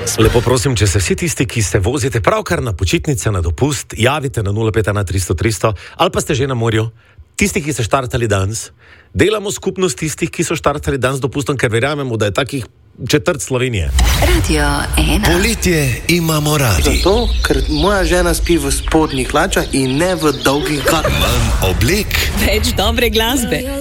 Lepo prosim, če se vsi tisti, ki se vozite pravkar na počitnice, na dopust, javite na 051 300 300 ali pa ste že na morju. Tisti, ki ste štartali danes, delamo skupnost tistih, ki so štartali danes z dopustom, ker verjamemo, da je takih četrt Slovenije. Radio 1. Poletje imamo radi. Zato, ker moja žena spi v spodnjih hlačah in ne v dolgih hlačah. Manj oblek. Več dobre glasbe.